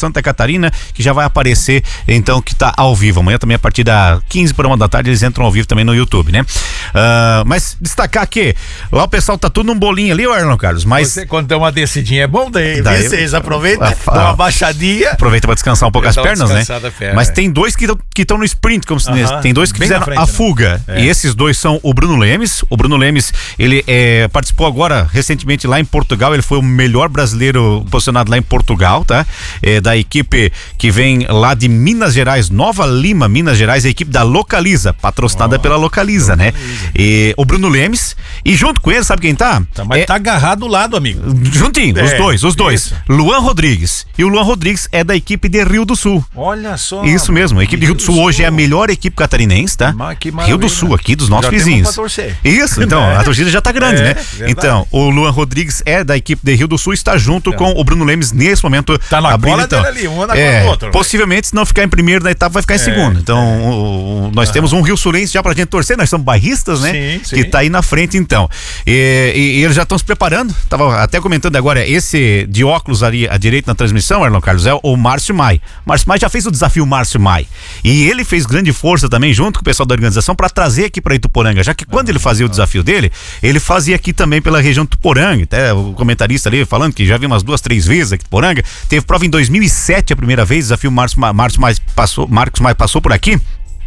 Santa Catarina, que já vai aparecer, então, que tá ao vivo. Amanhã também, a partir da 15h da tarde, eles entram ao vivo também no YouTube, né? Mas destacar que lá o pessoal tá tudo num bolinho ali, ô Erlon Carlos, mas... Você, quando tem uma descidinha, é bom, daí vocês aproveitam, dá uma baixadinha. Aproveita pra descansar um pouco as pernas, né? Mas tem dois que estão no sprint, como se diz. Tem dois que fizeram a fuga. E esses dois são o Bruno Lemes. O Bruno Lemes, ele participou agora, recentemente, lá em Portugal. Ele foi o melhor brasileiro posicionado lá em Portugal, tá? Da equipe que vem lá de Minas Gerais, Nova Lima, Minas Gerais, a equipe da Localiza, patrocinada pela Localiza, né? E o Bruno Lemes, e junto com ele, sabe quem tá? Mas tá agarrado do lado, amigo. Juntinho, os dois. Isso. Luan Rodrigues. E o Luan Rodrigues é da equipe de Rio do Sul. Olha só. Isso mesmo, a equipe de Rio do Sul hoje é a melhor equipe catarinense, tá? Rio do Sul, aqui dos nossos vizinhos. Pra torcer. Isso, então, a torcida já tá grande, né? Verdade. Então, o Luan Rodrigues é da equipe de Rio do Sul, está junto com o Bruno Lemes nesse momento. Tá na bola dele ali, um na cola do outro. Possivelmente, se não ficar em primeiro na etapa, vai ficar em segundo. Então, nós temos um Rio Sulense já pra gente torcer, nós somos bairristas, né? Sim. Que tá aí na frente, então. E eles já estão se preparando, tava até comentando agora, esse de óculos ali à direita na transmissão, Erlon Carlos, é o Márcio Mai. Márcio Mai já fez o desafio Márcio Mai. E ele fez grande força também, junto com o pessoal da organização, para trazer aqui para Ituporanga, já que quando ele fazia o desafio dele, ele fazia aqui também pela região de Ituporanga. Até o comentarista ali falando que já viu umas 2, 3 vezes aqui em Ituporanga. Teve prova em 2007 a primeira vez, desafio Marcos Mai passou por aqui.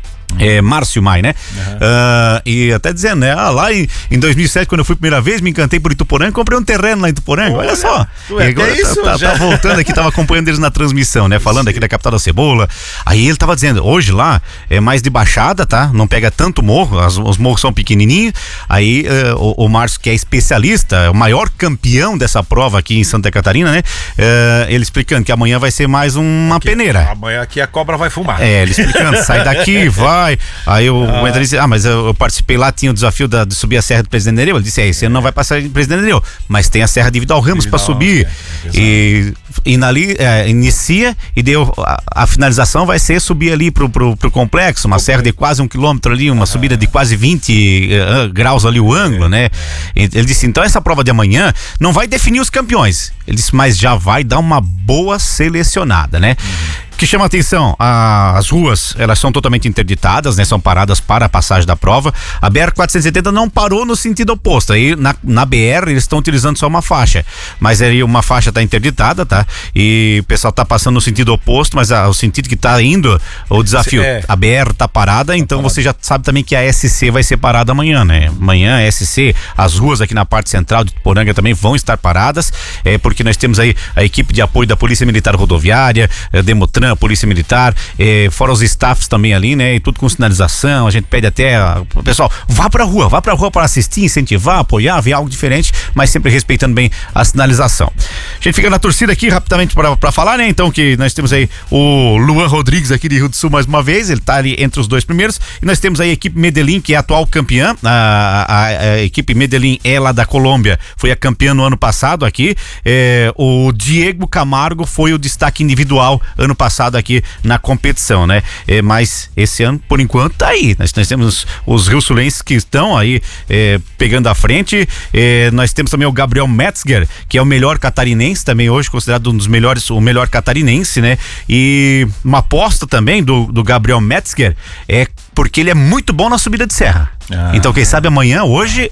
Márcio Mai, né? E até dizendo, né? Lá em 2007, quando eu fui a primeira vez, me encantei por Ituporanga, comprei um terreno lá em Ituporanga, olha só. Agora tá voltando aqui, tava acompanhando eles na transmissão, né? Falando aqui da capital da cebola. Aí ele tava dizendo, hoje lá é mais de baixada, tá? Não pega tanto morro, os morros são pequenininhos. Aí o Márcio, que é especialista, é o maior campeão dessa prova aqui em Santa Catarina, né? Ele explicando que amanhã vai ser mais uma peneira. Amanhã aqui a cobra vai fumar. Ele explicando, sai daqui, vai. Aí o comentarista disse, mas eu participei lá, tinha o desafio de subir a Serra do Presidente Nereu. Ele disse, esse ano não vai passar em Presidente Nereu, mas tem a Serra de Vidal Ramos para subir. E ali inicia e deu a finalização vai ser subir ali pro complexo, uma serra de quase 1 quilômetro ali, uma subida de quase 20 graus ali o ângulo, né? Ele disse, então essa prova de amanhã não vai definir os campeões. Ele disse, mas já vai dar uma boa selecionada, né? Que chama a atenção, as ruas, elas são totalmente interditadas, né? São paradas para a passagem da prova. A BR-470 não parou no sentido oposto. Aí na BR eles estão utilizando só uma faixa, mas aí uma faixa tá interditada, tá? E o pessoal tá passando no sentido oposto, mas o sentido que tá indo o desafio, a BR tá parada, então você já sabe também que a SC vai ser parada amanhã, né? Amanhã a SC, as ruas aqui na parte central de Ituporanga também vão estar paradas, porque nós temos aí a equipe de apoio da Polícia Militar Rodoviária, Demotran, a Polícia Militar, fora os staffs também ali, né? E tudo com sinalização. A gente pede até o pessoal, vá pra rua para assistir, incentivar, apoiar, ver algo diferente, mas sempre respeitando bem a sinalização. A gente fica na torcida aqui rapidamente para falar, né? Então, que nós temos aí o Luan Rodrigues aqui de Rio do Sul mais uma vez, ele tá ali entre os 2 primeiros, e nós temos aí a equipe Medellín, que é a atual campeã. A equipe Medellín é lá da Colômbia, foi a campeã no ano passado aqui. O Diego Camargo foi o destaque individual ano passado aqui na competição, né? Mas esse ano, por enquanto, tá aí. Nós temos os Rio Sulenses que estão aí pegando a frente. Nós temos também o Gabriel Metzger, que é o melhor catarinense, também hoje considerado um dos melhores, o melhor catarinense, né? E uma aposta também do Gabriel Metzger porque ele é muito bom na subida de serra. Então, quem sabe amanhã, hoje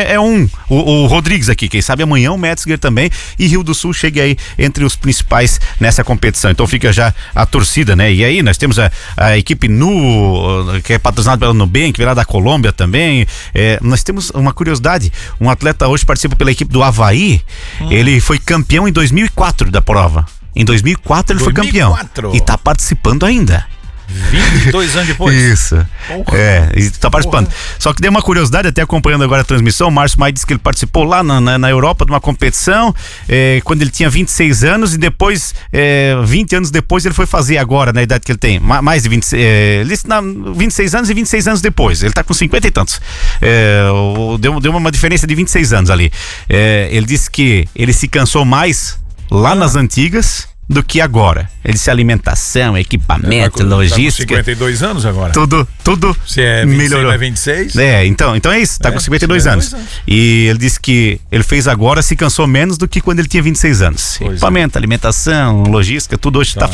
o Rodrigues aqui, quem sabe amanhã o Metzger também, e Rio do Sul chegue aí entre os principais nessa competição. Então fica já a torcida, né? E aí nós temos a equipe que é patrocinada pela Nubank, que vem lá da Colômbia também. Nós temos uma curiosidade, um atleta hoje participa pela equipe do Avaí, ele foi campeão em 2004 da prova. Em 2004 ele foi campeão e tá participando ainda. 22 anos depois. Isso. E tá participando. Só que deu uma curiosidade, até acompanhando agora a transmissão, o Márcio Mai disse que ele participou lá na Europa de uma competição, quando ele tinha 26 anos, e depois, 20 anos depois, ele foi fazer agora, na idade que ele tem, mais de 26, 26 anos e 26 anos depois, ele tá com 50 e tantos. Deu uma diferença de 26 anos ali. Ele disse que ele se cansou mais lá nas antigas do que agora. Ele disse alimentação, equipamento, logística. Tá com 52 anos agora. Tudo Se é 26, melhorou. é 26? Então é isso, tá com 52 anos. E ele disse que ele fez agora, se cansou menos do que quando ele tinha 26 anos. Equipamento, alimentação, logística, tudo hoje tá